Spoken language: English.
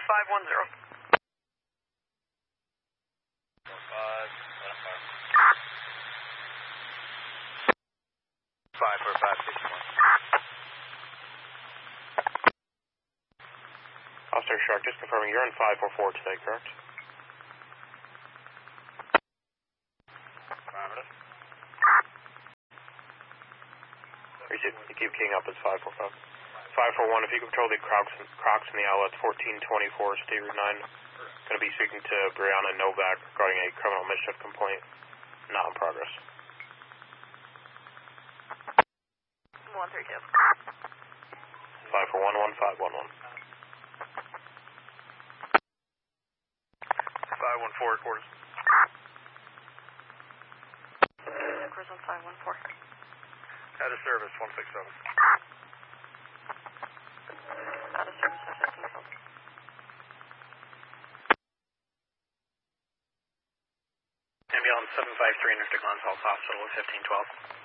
510. 54561. Officer Shark, just confirming you're in 544 today, correct? Affirmative. You keep keying up as 545. 541, if you control the Crocs in the outlets, 1424 State Route 9. Going to be speaking to Brianna Novak regarding a criminal mischief complaint. Not in progress. 132. 541 1511. 514 quarters. Cruise on 514. Out of service 167. Out of service 167. Ambulance 753 Mr. Gonzalez Hospital 1512.